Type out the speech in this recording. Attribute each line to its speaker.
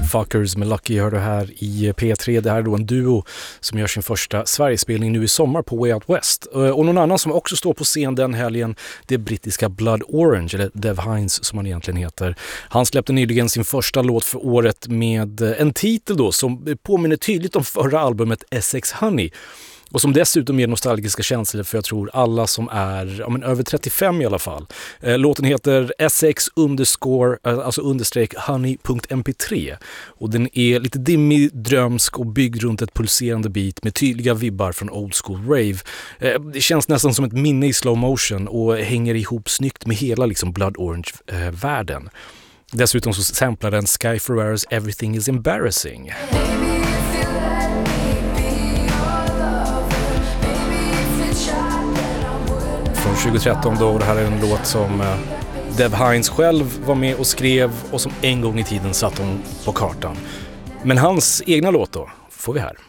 Speaker 1: Fuckers med Lucky hör du här i P3. Det här är då en duo som gör sin första Sverigespelning nu i sommar på Way Out West. Och någon annan som också står på scen den helgen, det är brittiska Blood Orange, eller Dev Hynes som han egentligen heter. Han släppte nyligen sin första låt för året med en titel då som påminner tydligt om förra albumet Essex Honey. Och som dessutom ger nostalgiska känslor för jag tror alla som är över 35 i alla fall. Låten heter sx_honey.mp3 och den är lite dimmig, drömsk och byggd runt ett pulserande beat med tydliga vibbar från old school rave. Det känns nästan som ett minne i slow motion och hänger ihop snyggt med hela liksom Blood Orange-världen. Dessutom så samplar den Sky Ferreras Everything is Embarrassing. Från 2013 då, och det här är en låt som Dev Hynes själv var med och skrev och som en gång i tiden satt hon på kartan. Men hans egna låt då får vi här.